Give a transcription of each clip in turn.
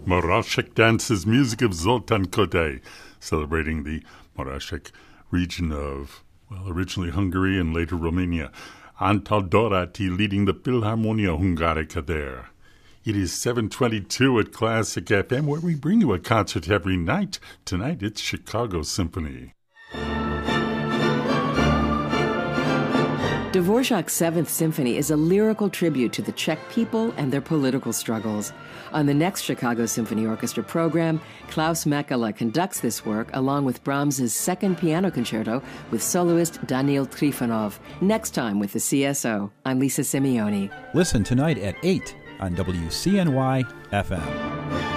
Moravsek dances, music of Zoltan Kodály, celebrating the Moravsek region of, well, originally Hungary and later Romania. Antal Dorati leading the Philharmonia Hungarica there. It is 7:22 at Classic FM, where we bring you a concert every night. Tonight it's Chicago Symphony. Dvorak's Seventh Symphony is a lyrical tribute to the Czech people and their political struggles. On the next Chicago Symphony Orchestra program, Klaus Mekala conducts this work along with Brahms's Second Piano Concerto with soloist Daniil Trifonov. Next time with the CSO, I'm Lisa Simeoni. Listen tonight at 8 on WCNY FM.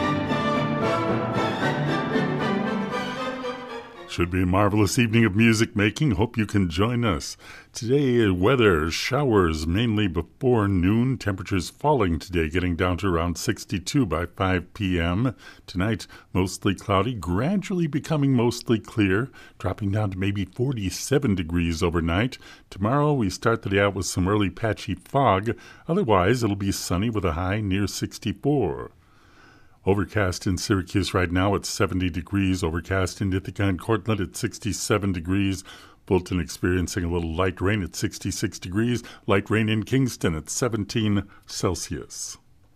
Should be a marvelous evening of music making. Hope you can join us. Today, weather, showers mainly before noon. Temperatures falling today, getting down to around 62 by 5 p.m. Tonight, mostly cloudy, gradually becoming mostly clear, dropping down to maybe 47 degrees overnight. Tomorrow, we start the day out with some early patchy fog. Otherwise, it'll be sunny with a high near 64. Overcast in Syracuse right now at 70 degrees. Overcast in Ithaca and Cortland at 67 degrees. Fulton experiencing a little light rain at 66 degrees. Light rain in Kingston at 17 Celsius.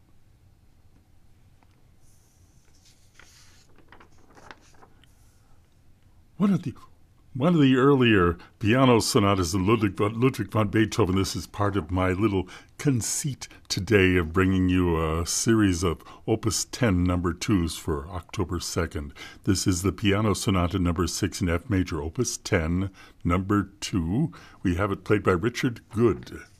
One of the earlier piano sonatas of Ludwig van Beethoven. This is part of my little conceit today of bringing you a series of Opus 10 number 2s for October 2nd. This is the Piano Sonata number 6 in F major, Opus 10 number 2. We have it played by Richard Good.